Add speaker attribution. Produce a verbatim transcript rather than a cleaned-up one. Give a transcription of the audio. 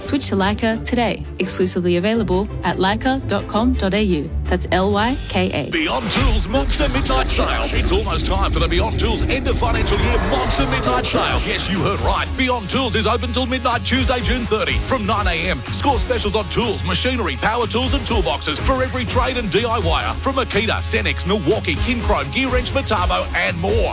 Speaker 1: Switch to Leica today. Exclusively available at leica dot com dot a u. That's L Y K A.
Speaker 2: Beyond Tools Monster Midnight Sale. It's almost time for the Beyond Tools end of financial year Monster Midnight Sale. Yes, you heard right. Beyond Tools is open till midnight Tuesday, June thirtieth from nine a m. Score specials on tools, machinery, power tools and toolboxes for every trade and D I Y er from Makita, Cenex, Milwaukee, Kinchrome, Gear Wrench, Metabo and more.